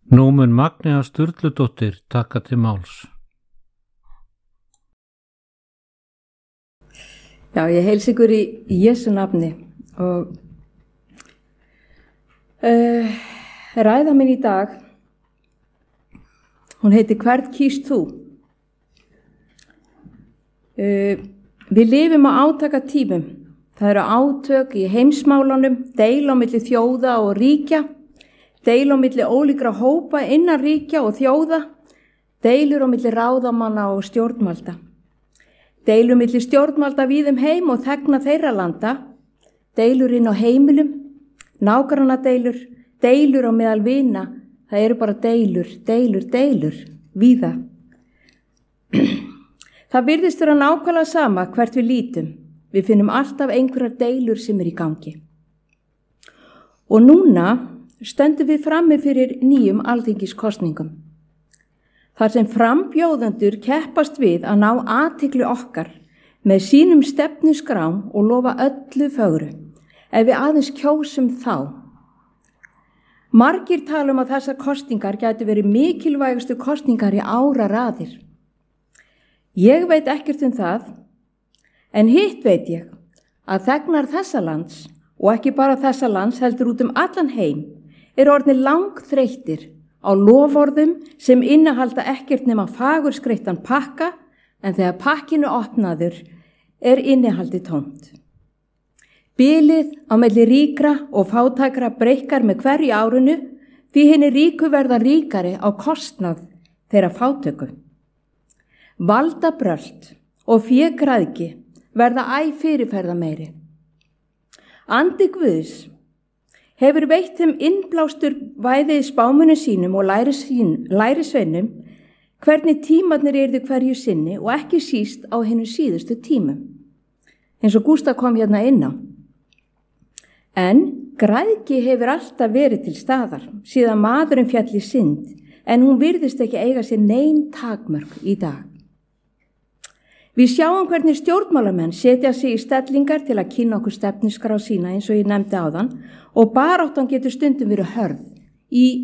Nú mun Magnea Sturludóttir taka til máls. Já, ég heilsa ykkur í Jesú nafni og ræða mín í dag, hún heitir Hvern kýst þú? Við lifum á átakatímum. Það eru átök í heimsmálunum, deila á milli þjóða og ríkja, deila á milli ólíkra hópa innan ríkja og þjóða, deilur á milli ráðamanna og stjórnvalda. Deilur milli stjórnvalda víðum heim og þegna þeirra landa, deilur inn á heimilum, nágrannadeilur, deilur á meðal vina, það eru bara deilur, víða. Það virðist vera nákvæmlega sama hvert við lítum, við finnum alltaf einhverjar deilur sem í gangi. Og núna stöndum við frammi fyrir nýjum alþingiskosningum. Þar sem frambjóðendur keppast við að ná athygli okkar með sínum stefnuskrám og lofa öllu fögru, ef við aðeins kjósum þá. Margir tala að þessar kosningar gætu verið mikilvægustu kosningar í áraraðir. Ég veit ekkert það, en hitt veit ég að þegnar þessa lands, og ekki bara þessa lands heldur út allan heim, eru orðnir langþreyttir á loforðum sem innihalda ekkert nema fagurskreittan pakka, en þegar pakkinu opnaður innihaldið tómt. Bilið á milli ríkra og fátækra breikkar með hverju árinu, því hinir ríku verða ríkari á kostnað þeirra fátæku. Valdabrölt og fégræðgi verða fyrirferða meiri. Andi Guðs hefur veitt þeim innblástur bæði spámunum sínum og lærisveinum hvernig tímarnir yrðu hverju sinni og ekki síst á hinum síðustu tímum. Eins og Gústaf kom hérna inn á. En græðgi hefur alltaf verið til staðar síðan maðurinn féll í synd, en hún virðist ekki eiga sér nein takmörk í dag. Við sjáum hvernig stjórnmálamenn setja sig í stellingar til að kynna okkur stefnuskrá sína eins og ég nefndi áðan, og baráttan getur stundum verið hörð í